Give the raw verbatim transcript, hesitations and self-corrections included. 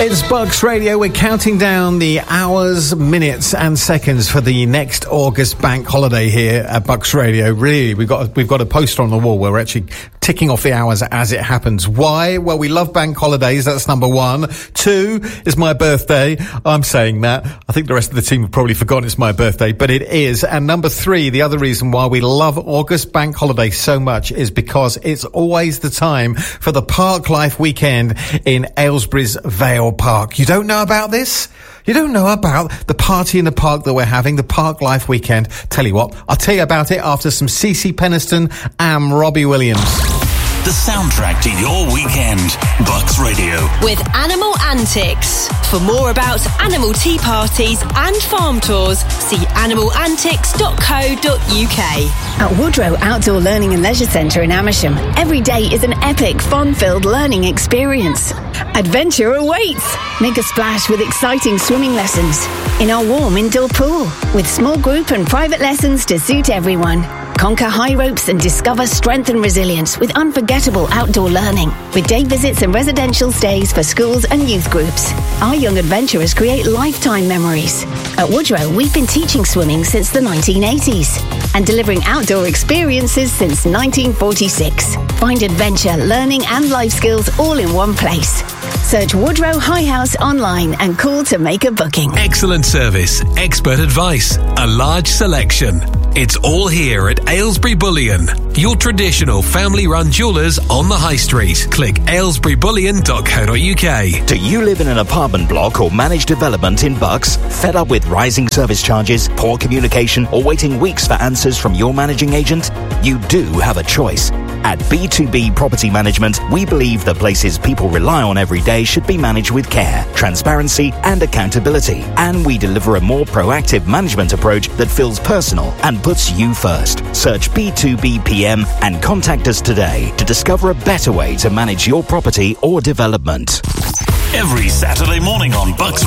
It's Bucks Radio. We're counting down the hours, minutes and seconds for the next August bank holiday here at Bucks Radio. Really, we've got, we've got a poster on the wall where we're actually ticking off the hours as it happens. Why? Well, we love bank holidays. That's number one. Two is my birthday. I'm saying that. I think the rest of the team have probably forgotten it's my birthday, but it is. And number three, the other reason why we love August bank holiday so much is because it's always the time for the Park Life weekend in Aylesbury's Vale Park. You don't know about this? You don't know about the party in the park that we're having, the Park Life weekend? Tell you what, I'll tell you about it after some C C Peniston and Robbie Williams. The soundtrack to your weekend. Bucks Radio. With Animal Antics. For more about animal tea parties and farm tours, see animal antics dot co dot uk. At Woodrow Outdoor Learning and Leisure Centre in Amersham, every day is an epic, fun-filled learning experience. Adventure awaits! Make a splash with exciting swimming lessons in our warm indoor pool, with small group and private lessons to suit everyone. Conquer high ropes and discover strength and resilience with unforgettable outdoor learning, with day visits and residential stays for schools and youth groups. Our young adventurers create lifetime memories. At Woodrow, we've been teaching swimming since the nineteen eighties and delivering outdoor experiences since nineteen forty-six. Find adventure, learning and life skills all in one place. Search Woodrow High House online and call to make a booking. Excellent service, expert advice, a large selection. It's all here at Aylesbury Bullion, your traditional family-run jewellers on the High Street. Click aylesbury bullion dot co dot uk. Do you live in an apartment block or managed development in Bucks? Fed up with rising service charges, poor communication, or waiting weeks for answers from your managing agent? You do have a choice. At B two B Property Management, we believe the places people rely on every day should be managed with care, transparency, and accountability. And we deliver a more proactive management approach that feels personal and puts you first. Search B two B P M and contact us today to discover a better way to manage your property or development. Every Saturday morning on Bucks